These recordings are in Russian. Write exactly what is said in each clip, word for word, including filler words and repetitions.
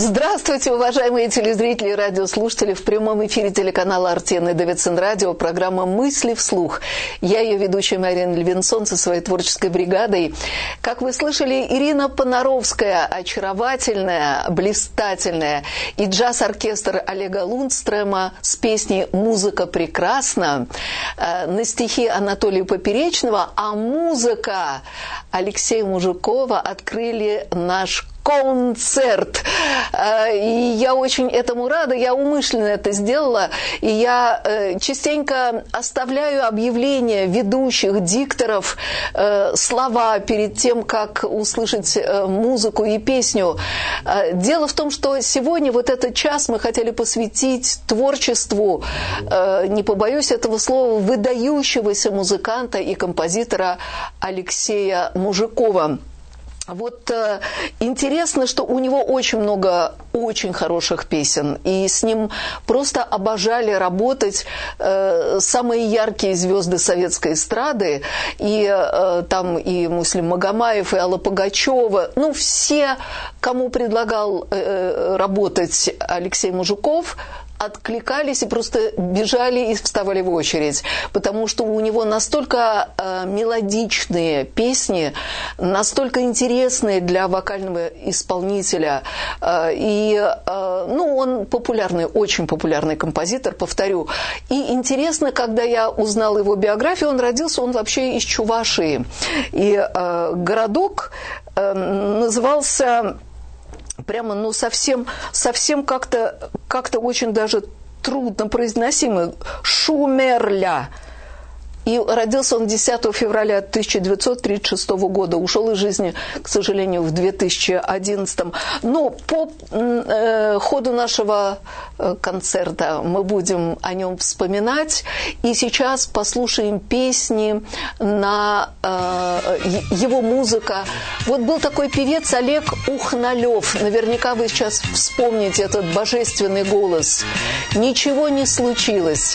Здравствуйте, уважаемые телезрители и радиослушатели. В прямом эфире телеканала Артен и Давидсон Радио программа «Мысли вслух». Я ее ведущая Марина Левинсон со своей творческой бригадой. Как вы слышали, Ирина Понаровская, очаровательная, блистательная, и джаз-оркестр Олега Лундстрема с песней «Музыка прекрасна» на стихи Анатолия Поперечного, а музыка Алексея Мужикова открыли наш концерт. И я очень этому рада, я умышленно это сделала, и я частенько оставляю объявления ведущих, дикторов, слова перед тем, как услышать музыку и песню. Дело в том, что сегодня вот этот час мы хотели посвятить творчеству, не побоюсь этого слова, выдающегося музыканта и композитора Алексея Мужикова. Вот э, интересно, что у него очень много очень хороших песен, и с ним просто обожали работать э, самые яркие звезды советской эстрады, и э, там и Муслим Магомаев, и Алла Пугачева, ну все, кому предлагал э, работать Алексей Мужиков, откликались и просто бежали и вставали в очередь, потому что у него настолько э, мелодичные песни, настолько интересные для вокального исполнителя, э, и э, ну, он популярный, очень популярный композитор, повторю. И интересно, когда я узнала его биографию, он родился, он вообще из Чувашии, и э, городок э, назывался... Прямо, ну, совсем, совсем как-то, как-то очень даже трудно произносимый. Шумерля. И родился он десятого февраля тысяча девятьсот тридцать шестого года. Ушел из жизни, к сожалению, в две тысячи одиннадцатом. Но по э, ходу нашего концерта мы будем о нем вспоминать. И сейчас послушаем песни на э, его музыка. Вот был такой певец Олег Ухналев. Наверняка вы сейчас вспомните этот божественный голос. «Ничего не случилось».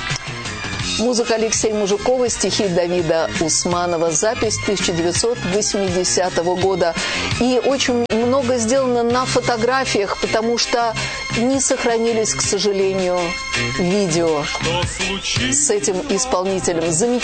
Музыка Алексея Мужикова, стихи Давида Усманова, запись тысяча девятьсот восьмидесятого года. И очень много сделано на фотографиях, потому что не сохранились, к сожалению, видео с этим исполнителем. Замечательно.